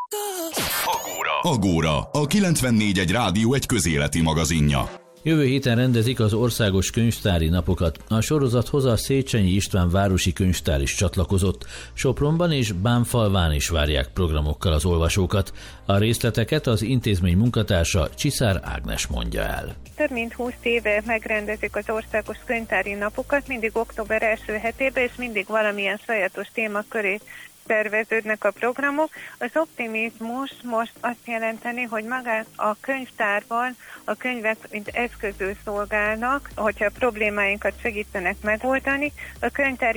Agóra, a 94.1 Rádió egy közéleti magazinja. Jövő héten rendezik az országos könyvtári napokat. A sorozathoz a Széchenyi István városi könyvtár is csatlakozott. Sopronban és Bánfalván is várják programokkal az olvasókat. A részleteket az intézmény munkatársa Csiszár Ágnes mondja el. Több mint 20 éve megrendezik az országos könyvtári napokat, mindig október első hetében, és mindig valamilyen sajátos témaköré szerveződnek a programok. Az optimizmus most azt jelenteni, hogy magán a könyvtárban a könyvek mint eszközül szolgálnak, hogyha problémáinkat segítenek megoldani. A könyvtári